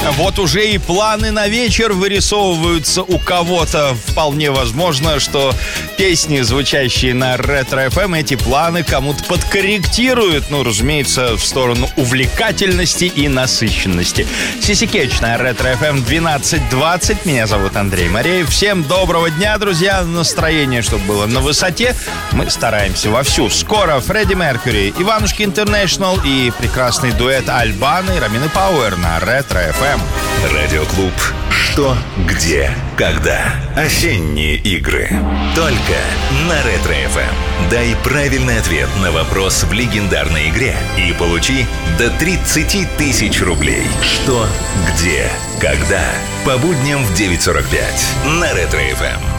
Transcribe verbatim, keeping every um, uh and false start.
Вот уже и планы на вечер вырисовываются у кого-то. Вполне возможно, что песни, звучащие на Ретро-эф эм, эти планы кому-то подкорректируют. Ну, разумеется, в сторону увлекательности и насыщенности. Сиси Кетч на Ретро-эф эм двенадцать двадцать. Меня зовут Андрей Мореев. Всем доброго дня, друзья. Настроение, чтобы было на высоте, мы стараемся вовсю. Скоро Фредди Меркьюри, Иванушки Интернешнл и прекрасный дуэт Альбана и Ромины Пауэр на Ретро-эф эм. Радиоклуб «Что, где, когда». Осенние игры. Только на Ретро-эф эм. Дай правильный ответ на вопрос в легендарной игре и получи до тридцать тысяч рублей. Что, где, когда. По будням в девять сорок пять на Ретро-эф эм.